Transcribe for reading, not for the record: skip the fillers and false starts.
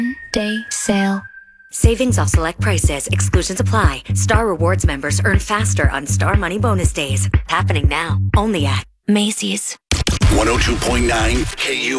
Day sale. Savings off select prices. Exclusions apply. Star Rewards members earn faster on Star Money Bonus Days. Happening now. Only at Macy's. 102.9 KU.